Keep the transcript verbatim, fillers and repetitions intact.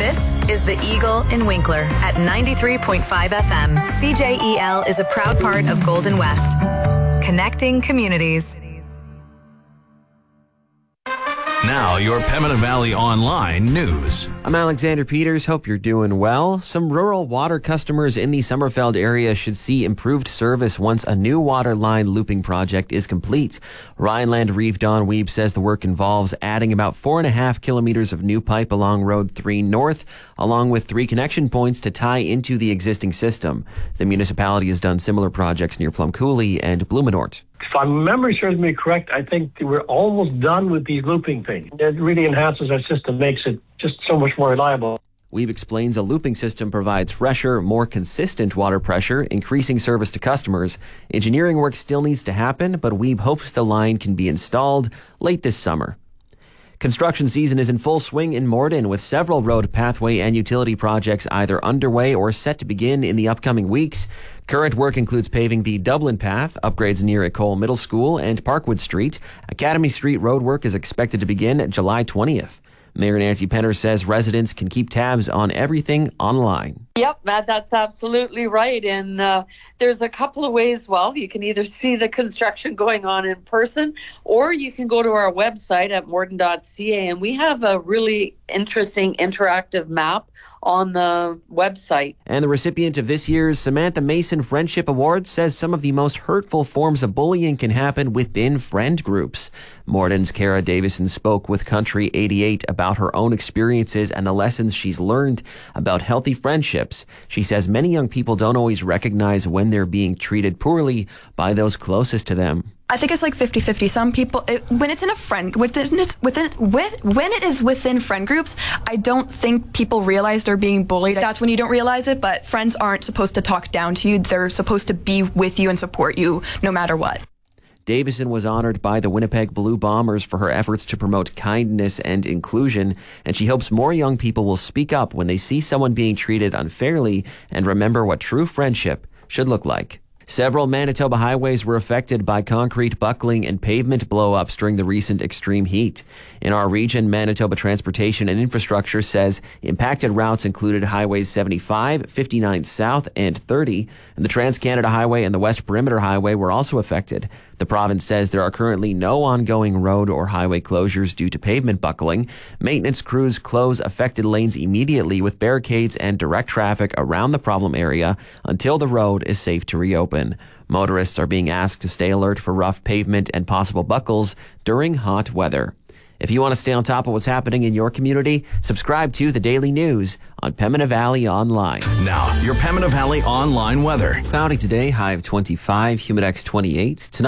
This is The Eagle in Winkler at ninety-three point five F M. C J E L is a proud part of Golden West. Connecting communities. Now, your Pembina Valley Online news. I'm Alexander Peters. Hope you're doing well. Some rural water customers in the Summerfeld area should see improved service once a new water line looping project is complete. Rhineland Reeve Don Weeb says the work involves adding about four and a half kilometers of new pipe along Road three North, along with three connection points to tie into the existing system. The municipality has done similar projects near Plum Coulee and Blumenort. If my memory serves me correct, I think we're almost done with these looping things. It really enhances our system, makes it just so much more reliable. Weeb explains a looping system provides fresher, more consistent water pressure, increasing service to customers. Engineering work still needs to happen, but Weeb hopes the line can be installed late this summer. Construction season is in full swing in Morden, with several road, pathway, and utility projects either underway or set to begin in the upcoming weeks. Current work includes paving the Dublin Path, upgrades near Ecole Middle School and Parkwood Street. Academy Street road work is expected to begin July twentieth. Mayor Nancy Penner says residents can keep tabs on everything online. Yep, that, that's absolutely right. And uh, there's a couple of ways. Well, you can either see the construction going on in person, or you can go to our website at morden dot c a, and we have a really interesting interactive map on the website. And the recipient of this year's Samantha Mason Friendship Award says some of the most hurtful forms of bullying can happen within friend groups. Morden's Kara Davison spoke with Country eighty-eight about her own experiences and the lessons she's learned about healthy friendships. She says many young people don't always recognize when they're being treated poorly by those closest to them. I think it's like fifty-fifty. Some people, it, when it's in a friend, within, within, with, when it is within friend groups, I don't think people realize they're being bullied. That's when you don't realize it, but friends aren't supposed to talk down to you. They're supposed to be with you and support you no matter what. Davison was honored by the Winnipeg Blue Bombers for her efforts to promote kindness and inclusion, and she hopes more young people will speak up when they see someone being treated unfairly and remember what true friendship should look like. Several Manitoba highways were affected by concrete buckling and pavement blow-ups during the recent extreme heat. In our region, Manitoba Transportation and Infrastructure says impacted routes included Highways seventy-five, fifty-nine South, and thirty, and the Trans-Canada Highway and the West Perimeter Highway were also affected. The province says there are currently no ongoing road or highway closures due to pavement buckling. Maintenance crews close affected lanes immediately with barricades and direct traffic around the problem area until the road is safe to reopen. Motorists are being asked to stay alert for rough pavement and possible buckles during hot weather. If you want to stay on top of what's happening in your community, subscribe to The Daily News on Pembina Valley Online. Now, your Pembina Valley Online weather. Cloudy today, high of twenty-five, humidex twenty-eight. Tonight